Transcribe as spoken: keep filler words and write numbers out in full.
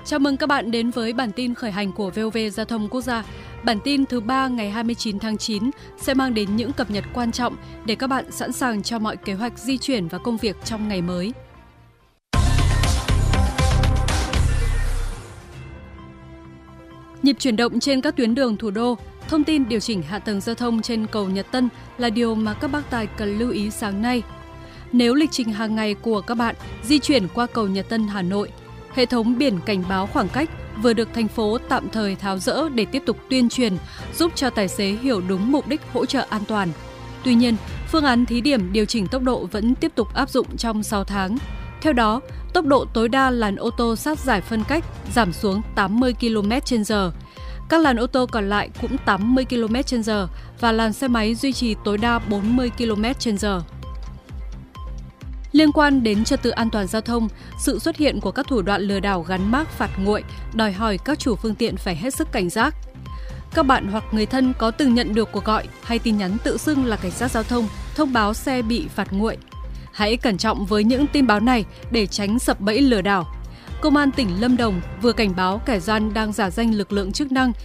Chào mừng các bạn đến với bản tin khởi hành của vê o vê Giao thông Quốc gia. Bản tin thứ ba ngày hai mươi chín tháng chín sẽ mang đến những cập nhật quan trọng để các bạn sẵn sàng cho mọi kế hoạch di chuyển và công việc trong ngày mới. Nhịp chuyển động trên các tuyến đường thủ đô, thông tin điều chỉnh hạ tầng giao thông trên cầu Nhật Tân là điều mà các bác tài cần lưu ý sáng nay. Nếu lịch trình hàng ngày của các bạn di chuyển qua cầu Nhật Tân Hà Nội, hệ thống biển cảnh báo khoảng cách vừa được thành phố tạm thời tháo dỡ để tiếp tục tuyên truyền, giúp cho tài xế hiểu đúng mục đích hỗ trợ an toàn. Tuy nhiên, phương án thí điểm điều chỉnh tốc độ vẫn tiếp tục áp dụng trong sáu tháng. Theo đó, tốc độ tối đa làn ô tô sát giải phân cách giảm xuống tám mươi ki lô mét trên giờ. Các làn ô tô còn lại cũng tám mươi ki lô mét trên giờ và làn xe máy duy trì tối đa bốn mươi ki lô mét trên giờ. Liên quan đến trật tự an toàn giao thông, sự xuất hiện của các thủ đoạn lừa đảo gắn mác phạt nguội đòi hỏi các chủ phương tiện phải hết sức cảnh giác. Các bạn hoặc người thân có từng nhận được cuộc gọi hay tin nhắn tự xưng là cảnh sát giao thông thông báo xe bị phạt nguội. Hãy cẩn trọng với những tin báo này để tránh sập bẫy lừa đảo. Công an tỉnh Lâm Đồng vừa cảnh báo kẻ gian đang giả danh lực lượng chức năng